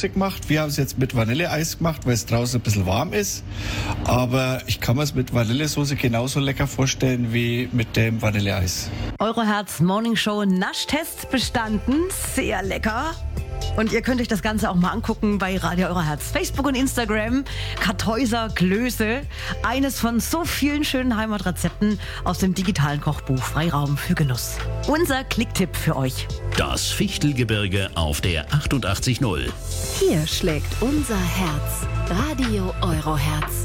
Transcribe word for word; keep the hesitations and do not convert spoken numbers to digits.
Vanillesoße gemacht. Wir haben es jetzt mit Vanilleeis gemacht, weil es draußen ein bisschen warm ist. Aber ich kann mir es mit Vanillesoße genauso lecker vorstellen wie mit dem Vanilleeis. Euroherz Morning Show Naschtest bestanden. Sehr lecker. Und ihr könnt euch das Ganze auch mal angucken bei Radio Euroherz, Facebook und Instagram. Kartäuser Klöße, eines von so vielen schönen Heimatrezepten aus dem digitalen Kochbuch Freiraum für Genuss. Unser Klicktipp für euch. Das Fichtelgebirge auf der achtundachtzig Komma null. Hier schlägt unser Herz. Radio Euroherz.